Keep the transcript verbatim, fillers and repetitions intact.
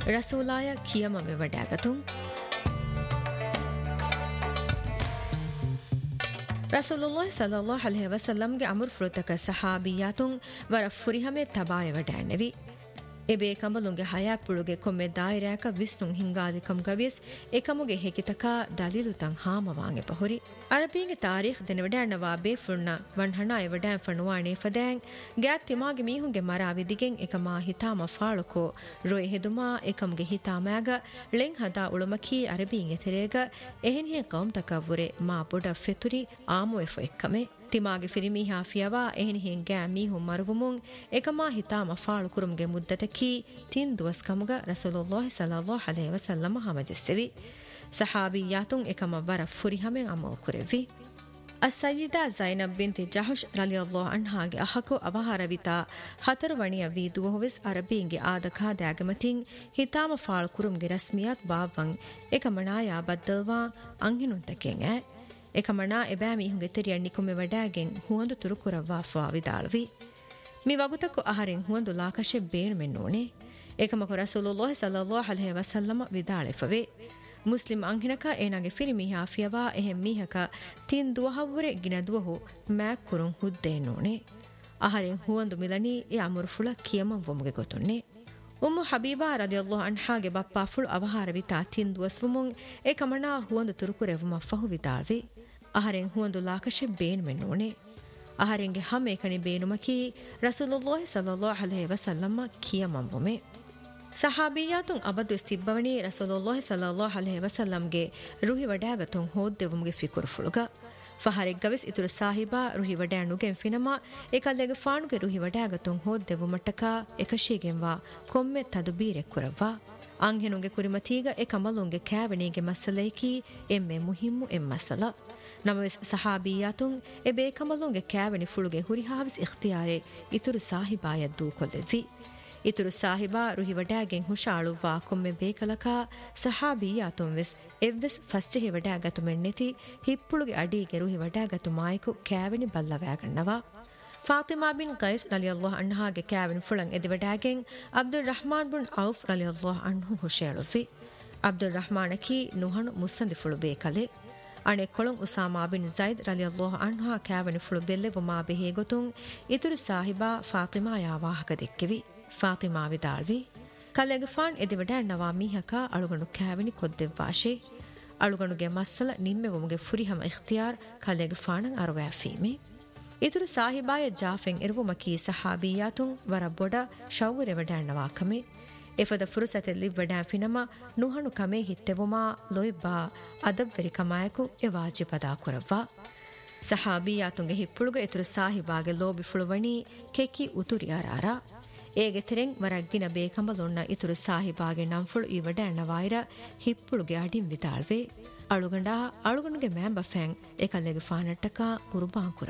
ರಸೂಲಾಯ ಕಿಯಮವೆ ವಡಾಗತುಂ ರಸೂಲುಲ್ಲಾಹಿ ಸಲ್ಲಲ್ಲಾಹು ಅಲೈಹಿ ವಸಲ್ಲಂಗೆ ಅಮರ್ ಫ್ರುತಕ ಸಹಾಬಿಯಾತುಂ ವರ ಫುರಿಹಮೆ ತಬಾಯ ವಡಾನೆವಿ ಎಬೆ ಕಮಲುಂಗೆ ಹಯಾ ಪುಳುಗೆ ಕೊಮ್ಮೆ ದಾಯಿರಾಕ ವಿಷ್ಣುಂ ಹಿಂಗಾದಿ ಕಮ್ಗವಿಸ್ ಏಕಮುಗೆ ಹೇಕಿತಕ ದಲೀಲುತಂ ಹಾಮವಾಂಗೆ ಪಹುರಿ ಅರಬಿಗೆ ತಾರೀಖ್ ದೆನವಡಾನವಾ ಬೇಫುಣ್ಣ ವನ್ಹಣ ಎವಡಾನ್ ಫಣುವಾಣೆ ಫದಾಂ ಗ್ಯಾತ್ ತಿಮಾಗೆ ಮೀಹುಂಗೆ ಮರಾ ವಿದಿಗೆಂ ಏಕಮಾ ಹಿತಾಮ ಫಾಳುಕೋ ರೋಯ್ ಹೆದುಮಾ ಏಕಮುಗೆ ಹಿತಾಮಾಗ ಲೆಂ ಹದಾ ಉಳುಮಕಿ ಅರಬಿಗೆ ತೆರೆಗ ಎಹೆನಿಯ ಕೌಮ್ ತಕವ್ವುರೆ ಮಾ ಬೊಡ ಫೆತುರಿ ಆಮು ಎಫು ಎಕ್ಕಮೆ ತಿಮಾಗೆ ಫಿರಿಮಿ ಹಾಫಿಯವಾ ಎಹೆನಿ ಹಿಂಗಾ ಮೀಹು ಮರುವುಮುಂ ಏಕಮಾ ಹಿತಾಮ ಫಾಳು ಕುರುಮ್ಗೆ ಮುದ್ದತಕಿ ತಿನ್ ದುವಸ್ ಕಮುಗ ರಸೂಲುಲ್ಲಾಹಿ ಸಲ್ಲಲ್ಲಾಹು ಅಲೈಹಿ ವಸಲ್ಲಂ ಹಮಜಸ್ಸೆವಿ ಸಹಾಬಿಯಾತುಂ ಏಕಮ ವರ ಫುರಿಹಮೆ Amal ಕುರೆವಿ ಅಸ್ಸಯ್ಯಿದಾ ಝೈನಬ್ ಬಿಂತಿ ಜಹಶ್ ರಲಿಯಲ್ಲಾಹು ಅನ್ಹಾಗೆ ಅಹಕು ಅವಹಾರವಿತಾ ಹತರವಣಿಯ V ದುವಹವಿಸ್ ಅರಬಿಂಗೆ ಆದಕಾ ದಾಗಮತಿಂ ಹಿತಾಮ ಫಾಳು ಕುರುಮ್ಗೆ ರಸ್ಮಿಯಾತ್ ಬಾವಂ ಏಕಮನಾಯಾ ಬದ್ದಲ್ವಾ ಅಂಹಿನುಂತಕೆಂ A ಏಕಮನಾ ಎಬಾಮಿ ಹುಂಗೆ ತೆರಿಯ ನಿಕುಮೆ ವಡಾಗೆಂ ಹುವಂದು ತುರುಕುರವ್ವಾ ಫಾವಿದಾಳವಿ me ವಗುತಕು ಅಹರೆಂ ಹುವಂದು ಲಾಕಶೆ ಬೇಣು ಮೆನ್ನೋಣೆ ಏಕಮಕು ರಸೂಲುಲ್ಲಾಹಿ ಸಲ್ಲಲ್ಲಾಹು ಅಲೈಹಿ ವಸಲ್ಲಮ ವಿದಾಳೆಫವೆ Muslim ಅಂಹಿನಕ ಏನಾಗೆ ಫಿರಿಮಿ ಹಾಫಿಯವಾ ಎಹೆಂ ಮೀಹಕ ತಿನ್ ದುವಹವ್ವರೆ ಗಿನ ದುವಹು ಮ್ಯಾಕ್ ಕುರುಂ ಹುದ್ದೇನೋಣೆ ಅಹರೆಂ ಹುವಂದು ಮಿಲನಿ ಎ ಅಮುರುಫುಳ ಕಿಯಮಂ ವೊಮುಗೆ ಗೊತ್ತುಣ್ಣೆ ಉಮ್ಮು ಹಬೀಬಾ ರದಿಯಲ್ಲಾಹು ಅನ್ಹಾಗೆ ಬಪ್ಪಾ ಫುಳು ಅವಹಾರವಿತಾ ತಿನ್ ದುವಸ್ವುಮುಂ ಏಕಮನಾ ಹುವಂದು ತುರುಕುರೆವುಮ ಫಹು ವಿದಾಳ್ವಿ ಅಹರೆಂ ಹುವಂದು ಲಾಕಶೆ ಬೇಣು ಮೆನ್ನೋಣೆ ಅಹರೆಂಗೆ ಹಮ್ ಏಕಣಿ ಬೇನುಮಕಿ ರಸೂಲುಲ್ಲಾಹಿ ಸಲ್ಲಲ್ಲಾಹು ಅಲೈಹಿ ವಸಲ್ಲಮ ಕಿಯಮಂವುಮೆ ಸಹಾಬಿಯಾತುಂ ಅಬದು ಇಸ್ತಿಬ್ಬವಣಿ ರಸೂಲುಲ್ಲಾಹಿ ಸಲ್ಲಲ್ಲಾಹು ಅಲೈಹಿ ವಸಲ್ಲಂಗೆ ರುಹಿ ವಡಾಗತುಂ ಹೋದ್ದೆವುಮ್ಗೆ ಫಿಕುರು ಫುಳುಗ ಫಹರೆಗ್ಗವಿಸ್ ಇತುರು ಸಾಹಿಬಾ ರುಹಿ ವಡಾನುಗೆ ಫಿನಮ ಏಕಲ್ಲೆಗೆ ಫಾಣುಗೆ ರುಹಿ ವಡಾಗತುಂ ಹೋದ್ದೆವುಮಟ್ಟಕ ಏಕಶಿಗೆಂವಾ ಕೊಮ್ಮೆ ತದುಬೀರೆ ಕುರವ್ವಾ ಅಂಹೆನುಗೆ ಕುರಿಮತೀಗ ಎ ಕಮಲುಂಗೆ ಕ್ಯಾವಣಿಗೆ ಮಸಲೇಕಿ ಎಮ್ಮೆ ಮುಹಿಮ್ಮು ಎಂ ಮಸಲ ನಮವೆಸ್ ಸಹಾಬಿಯಾತುಂ ಎ ಬೇ ಕಮಲುಂಗೆ ಕ್ಯಾವಣಿ ಫುಳುಗೆ ಹುರಿಹಾವಿಸ್ ಇಖ್ತಿಯಾರೆ ಇತುರು ಸಾಹಿಬಾಯ ದೂಕೊಲ್ಲೆವಿ ಇತುರು ಸಾಹಿಬಾ Ruhi ವಡಾಗೆಂ ಹುಷಾಳುವ್ವಾ ಕೊಮ್ಮೆ ಬೇಕಲಕ ಸಹಾಬಿಯಾತುಂ ವೆಸ್ ಎವ್ವೆಸ್ ಫಸ್ಚೆಹಿ ವಡಾಗತು ಮೆನ್ನೆತಿ ಹಿಪ್ಪುಳುಗೆ ಅಡೀಗೆ Ruhi ವಡಾಗತು ಮಾಯಕು ಕ್ಯಾವಣಿ ಬಲ್ಲವ್ಯಾಗಣ್ಣವಾ Fatima bin ಕೈಸ್ ರಲಿಯಲ್ಲಾಹು ಅನ್ಹಾಗೆ ಕ್ಯಾವಣಿ ಫುಳಂ ಎದಿವಡಾಗೆಂ Abdul Rahman bin Auf ರಲಿಯಲ್ಲಾಹು ಅನ್ಹು ಹುಷೇಳುವಿ Abdul ರಹ್ಮಾನಕಿ ನುಹಣು ಮುಸ್ಸಂದಿ ಫುಳು ಬೇಕಲೆ ಅಣೆ ಕೊಳಂ ಉಸಾಮಾ bin Zaid ರಲಿಯಲ್ಲಾಹು ಅನ್ಹಾ ಕ್ಯಾವಣಿ ಫುಳು ಬೆಲ್ಲೆವು ಮಾ ಬೆಹೆ ಗೊತುಂ ಇತುರು ಸಾಹಿಬಾ ಫಾತಿಮಾ ಯಾವಾಹಕ ದೆಕ್ಕೆವಿ ಫಾತಿಮಾ ವಿದಾಳ್ವಿ ಕಲೆಗೆ ಫಾನ್ ಎದಿವಡಾನ್ನವಾ ಮೀಹಕ ಅಳುಗಣು ಕ್ಯಾವಣಿ ಕೊದ್ದೆವ್ವಾಶೆ ಅಳುಗಣುಗೆ ಮಸ್ಸಲ ನಿಮ್ಮೆ ಒಮ್ಗೆ ಫುರಿಹಮ ಇಖ್ತಿಯಾರ್ ಕಲೆಗೆ ಫಾಣಂ ಅರವ್ಯಾಫೀಮೆ ಇತುರು ಸಾಹಿಬಾಯ ಜಾಫೆಂ ಇರುವುಮಕಿ ಸಹಾಬಿಯಾತುಂ ವರ ಬೊಡ ಶೌಗುರೆ ವಡಾನ್ನವಾ ಕಮೆ ಎಫದ ಫುರುಸತೆಲ್ಲಿ ವಡಾ ಫಿನಮ ನುಹಣು ಕಮೆ ಹಿತ್ತೆವುಮಾ ಲೊಯ್ಬಾ ಅದಬ್ವೆರಿ ಕಮಾಯಕು ಎ ವಾಜಿಬದಾ ಕುರವ್ವಾ ಸಹಾಬಿಯಾತುಂಗೆ ಹಿಪ್ಪುಳುಗ ಇತುರು ಸಾಹಿಬಾಗೆ ಲೋಬಿ ಫುಳುವಣಿ ಕೆಕಿ ಉತುರಿ ಅರಾರ ಏಗೆ ತೆರೆಂ ವರಗ್ಗಿನ ಬೇಕಂಬಲೊನ್ನ ಇತುರು ಸಾಹಿಬಾಗೆ ನಂಫುಳು ಈ ವಡಾನ್ನವಾಯಿರ ಹಿಪ್ಪುಳುಗೆ ಅಡಿಂ ವಿತಾಳ್ವೆ ಅಳುಗಂಡ ಅಳುಗಣುಗೆ ಮ್ಯಾಂಬ ಫ್ಯಾಂಗ್ ಏಕಲ್ಲೆಗೆ ಫಾನಟ್ಟಕ ಕುರುಬಾಂಕುರ